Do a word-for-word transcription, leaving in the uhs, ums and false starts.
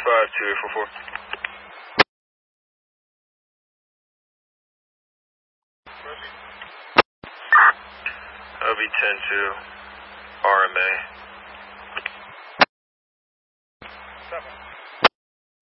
five two eight four four. O B ten two R M A. Seven.